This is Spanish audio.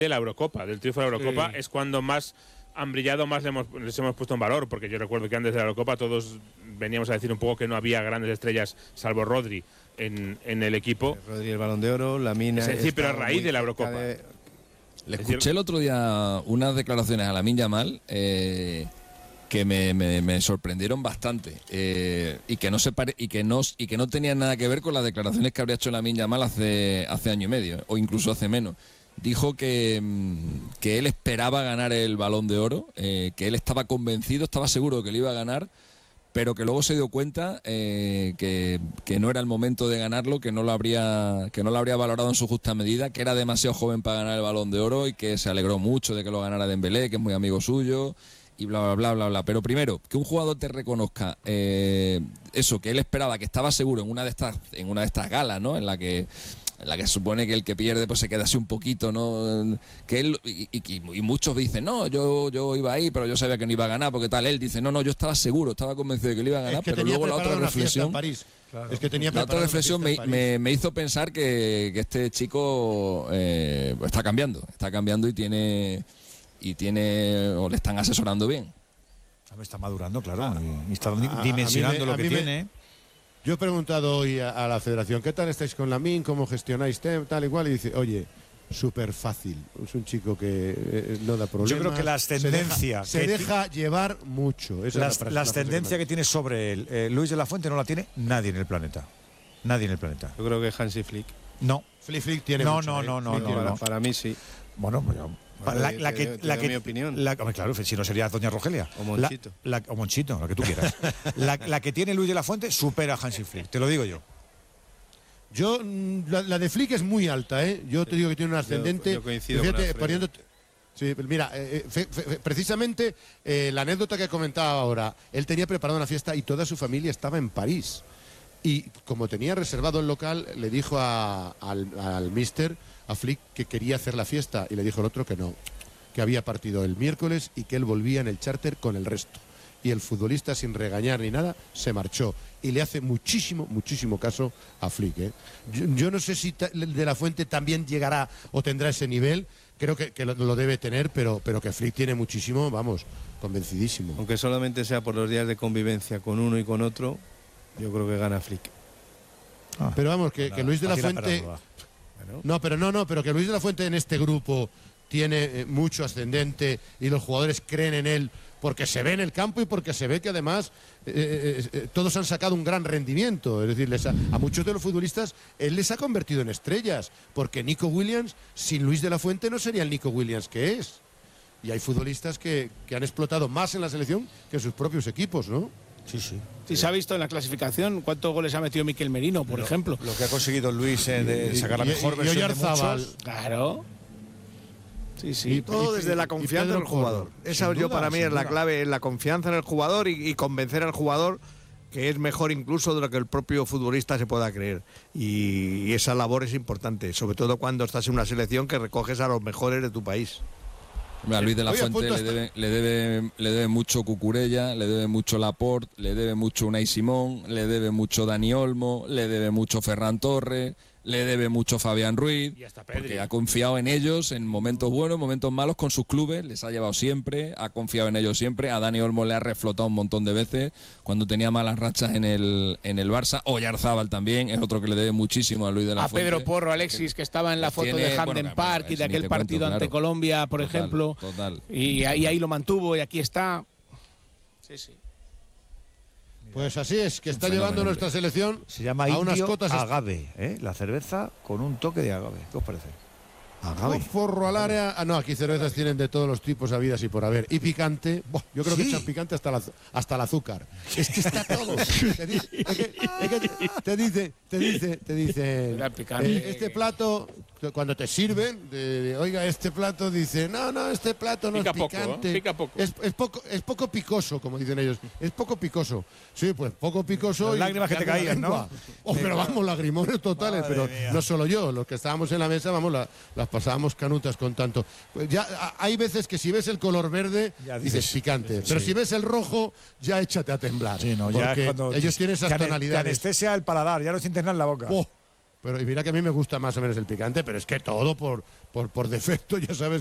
de la Eurocopa, del triunfo de la Eurocopa, es cuando más han brillado, más les hemos puesto en valor, porque yo recuerdo que antes de la Eurocopa todos veníamos a decir un poco que no había grandes estrellas, salvo Rodri, en el equipo. Rodri el Balón de Oro, Lamine... Es decir, pero a raíz de la Eurocopa. Le escuché el otro día unas declaraciones a Lamine Yamal que me sorprendieron bastante y que no tenían nada que ver con las declaraciones que habría hecho Lamine Yamal hace año y medio o incluso hace menos. Dijo que él esperaba ganar el Balón de Oro, que él estaba convencido, estaba seguro de que lo iba a ganar, pero que luego se dio cuenta que no era el momento de ganarlo, que no lo habría valorado en su justa medida, que era demasiado joven para ganar el Balón de Oro y que se alegró mucho de que lo ganara Dembélé, que es muy amigo suyo y bla, bla, bla, bla, bla. Pero primero, que un jugador te reconozca eso, que él esperaba, que estaba seguro en una de estas galas, ¿no? En la que se supone que el que pierde pues se queda así un poquito, ¿no? Que él y muchos dicen, no, yo iba ahí, pero yo sabía que no iba a ganar, porque tal. Él dice, no, yo estaba seguro, estaba convencido de que lo iba a ganar, pero luego la otra reflexión, Claro. Es que tenía la otra reflexión me hizo pensar que este chico está cambiando y tiene o le están asesorando bien. Está madurando, claro, y está dimensionando lo que tiene. Yo he preguntado hoy a la federación, ¿qué tal estáis con Lamine? ¿Cómo gestionáis tal igual? Y dice, oye, súper fácil. Es un chico que no da problemas. Yo creo que la ascendencia... Se deja llevar mucho. La ascendencia que tiene sobre él, Luis de la Fuente no la tiene nadie en el planeta. Nadie en el planeta. Yo creo que Hansi Flick. No. Flick tiene mucho. No. Para mí sí. Bueno, pues la que mi opinión. Claro, si no sería Doña Rogelia. O Monchito. O Monchito, lo que tú quieras. la que tiene Luis de la Fuente supera a Hansi Flick, te lo digo yo. La de Flick es muy alta, ¿eh? Yo te digo que tiene un ascendente. Yo coincido con sí, mira, precisamente la anécdota que comentaba ahora, él tenía preparado una fiesta y toda su familia estaba en París. Y como tenía reservado el local, le dijo al mister, a Flick, que quería hacer la fiesta, y le dijo el otro que no, que había partido el miércoles y que él volvía en el charter con el resto. Y el futbolista, sin regañar ni nada, se marchó. Y le hace muchísimo caso a Flick, ¿eh? Yo no sé si de la Fuente también llegará o tendrá ese nivel. Creo que lo debe tener, pero que Flick tiene muchísimo, vamos, convencidísimo. Aunque solamente sea por los días de convivencia con uno y con otro, yo creo que gana Flick. Pero vamos, que Luis de la Fuente... pero que Luis de la Fuente en este grupo tiene mucho ascendente y los jugadores creen en él porque se ve en el campo y porque se ve que además todos han sacado un gran rendimiento. Es decir, a muchos de los futbolistas él les ha convertido en estrellas, porque Nico Williams sin Luis de la Fuente no sería el Nico Williams que es. Y hay futbolistas que han explotado más en la selección que en sus propios equipos, ¿no? Sí. Sí, se ha visto en la clasificación cuántos goles ha metido Mikel Merino, por ejemplo. Lo que ha conseguido Luis de sacar la mejor versión de muchos. Claro. Sí. Todo desde la confianza en el jugador. Esa yo para mí es la clave, la confianza en el jugador y convencer al jugador que es mejor incluso de lo que el propio futbolista se pueda creer. Y esa labor es importante, sobre todo cuando estás en una selección que recoges a los mejores de tu país. A Luis de la Fuente le debe mucho Cucurella, le debe mucho Laporte, le debe mucho Unai Simón, le debe mucho Dani Olmo, le debe mucho Ferran Torres, le debe mucho Fabián Ruiz, porque ha confiado en ellos en momentos buenos, momentos malos con sus clubes, les ha llevado siempre, ha confiado en ellos siempre. A Dani Olmo le ha reflotado un montón de veces cuando tenía malas rachas en el Barça. Oyarzábal también es otro que le debe muchísimo a Luis de la Fuente. A Pedro Porro, Alexis, que estaba en la foto de Hamden Park y de aquel partido ante Colombia, por ejemplo. Total. Y ahí lo mantuvo y aquí está. Sí. Pues así es, que está llevando nuestra selección se llama a unas cotas agave, la cerveza con un toque de agave. ¿Qué os parece? Agave. Forro al área. No, aquí cervezas tienen de todos los tipos habidas y por haber. Y picante. Yo creo que echan picante hasta el azúcar. Es que está todo. Te dice. Este plato, cuando te sirven, oiga, este plato, dice, no, este plato no es picante. Pica poco. Es poco picoso, como dicen ellos. Es poco picoso. Sí, pues poco picoso. Las lágrimas que te caían, ¿no? Pero vamos, lagrimones totales. Madre pero mía. no solo yo, los que estábamos en la mesa, vamos, las pasábamos canutas con tanto. Pues ya hay veces que si ves el color verde, ya dices picante. Pero si ves el rojo, ya échate a temblar. Sí, no, porque ya cuando ellos tienen esas te tonalidades. anestesia el paladar, ya no sientes nada en la boca. Pero y mira que a mí me gusta más o menos el picante, pero es que todo por defecto, ya sabes